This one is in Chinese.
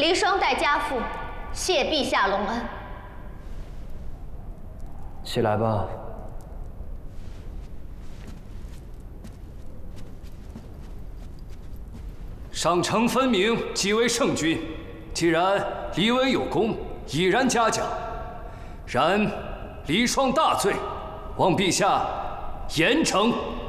离霜代家父，谢陛下隆恩。 起来吧。 上承分明，即为圣君。既然离文有功，已然嘉奖。然离霜大罪，望陛下严惩。